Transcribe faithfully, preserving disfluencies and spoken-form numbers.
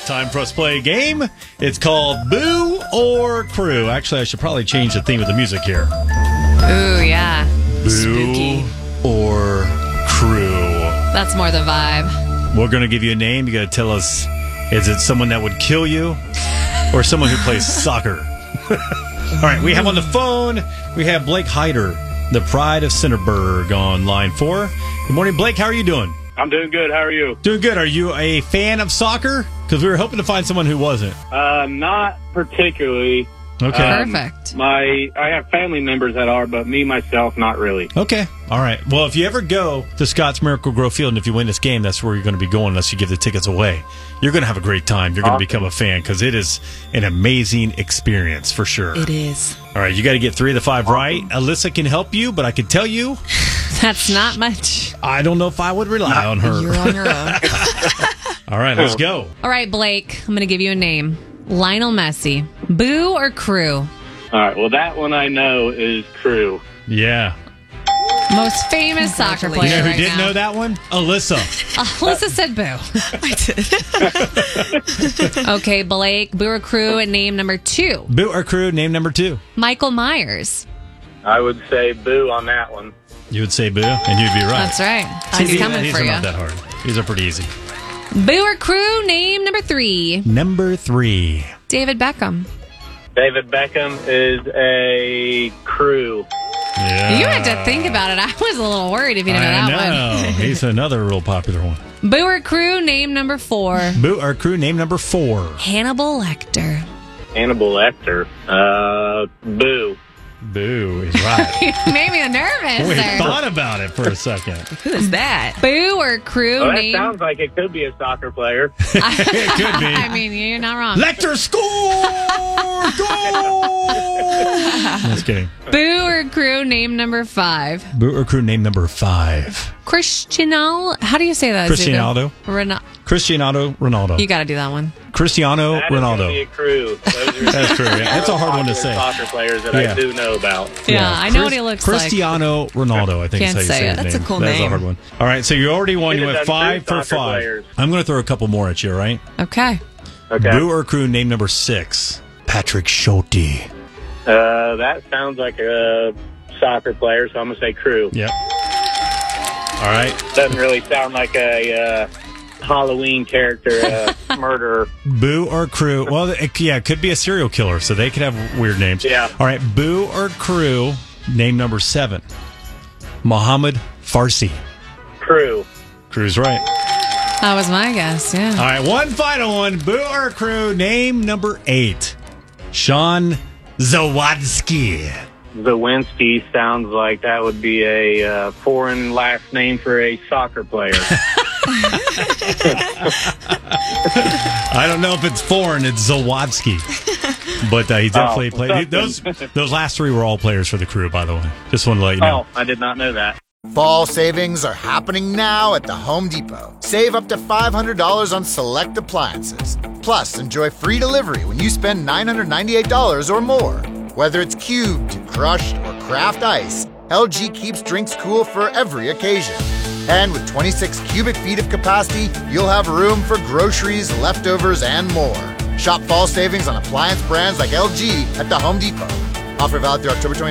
time for us to play a game. It's called Boo or Crew. Actually, I should probably change the theme of the music here. Ooh, yeah. Boo Spooky. or Crew. That's more the vibe. We're going to give you a name. You got to tell us, is it someone that would kill you or someone who plays soccer? All right, we have on the phone, we have Blake Hyder, the pride of Centerburg, on line four. Good morning, Blake. How are you doing? I'm doing good. How are you? Doing good. Are you a fan of soccer? Because we were hoping to find someone who wasn't. Uh, not particularly. Okay. Um, Perfect. My, I have family members that are, but me, myself, not really. Okay. All right. Well, if you ever go to Scott's Miracle Grow Field, and if you win this game, that's where you're going to be going unless you give the tickets away. You're going to have a great time. You're going to Awesome. become a fan because it is an amazing experience for sure. It is. All right. You got to get three of the five right. Alyssa can help you, but I can tell you, That's not much. I don't know if I would rely on her. You're on your own. All right. Let's go. All right, Blake, I'm going to give you a name. Lionel Messi. Boo or Crew? All right. Well, that one I know is Crew. Yeah. Most famous soccer You player know who right didn't now. know that one? Alyssa. Alyssa said boo. I did. Okay, Blake. Boo or Crew at name number two. Boo or Crew, name number two. Michael Myers. I would say boo on that one. You would say boo, and you'd be right. That's right. See, He's these- coming these for are you. not that hard. These are pretty easy. Boo or Crew, name number three. Number three. David Beckham. David Beckham is a Crew. Yeah. You had to think about it. I was a little worried if you didn't know I that know. He's another real popular one. one. Boo or Crew, name number four. Boo or Crew, name number four. Hannibal Lecter. Hannibal Lecter. Uh, boo. Boo is right. You made me nervous we there. thought about it for a second. Who is that? Boo or Crew, Well, that name... sounds like it could be a soccer player. It could be. I mean, you're not wrong. Lecter score! Goal! Just kidding. Boo or Crew, name number five. Boo or Crew, name number five. Cristiano... How do you say that? Cristiano. Ronaldo. Cristiano Ronaldo. You got to do that one. Cristiano That is gonna be Ronaldo. a Crew. Those are That's true. Yeah. That's a hard one to popular say. Soccer players that Yeah. I do know about. Yeah, I know what he looks like. Cristiano Ronaldo, I think Can't is how you say say it. his That's a name. cool That's a name. hard one. All right, so you already won. Should You have went done five three for soccer five. players. I'm going to throw a couple more at you, all right? Okay. Okay. Boo or Crew, name number six. Patrick Schulte. Uh, that sounds like a soccer player, so I'm going to say Crew. Yep. All right. Doesn't really sound like a uh, Halloween character, uh, murderer. Boo or Crew. Well, it, yeah, it could be a serial killer, so they could have weird names. Yeah. All right. Boo or Crew, name number seven. Mohammed Farsi. Crew. Crew's right. That was my guess, yeah. All right, one final one. Boo or Crew, name number eight. Sean Zawadzki. Zawinski sounds like that would be a uh, foreign last name for a soccer player. I don't know if it's foreign, it's Zawadzki. But uh, he definitely Oh, played. Those those last three were all players for the Crew, by the way. Just want to let you know. Oh, I did not know that. Fall savings are happening now at the Home Depot. Save up to five hundred dollars on select appliances. Plus, enjoy free delivery when you spend nine hundred ninety-eight dollars or more. Whether it's cubed, crushed, or craft ice, L G keeps drinks cool for every occasion. And with twenty-six cubic feet of capacity, you'll have room for groceries, leftovers, and more. Shop fall savings on appliance brands like L G at the Home Depot. Offer valid through October twenty-ninth.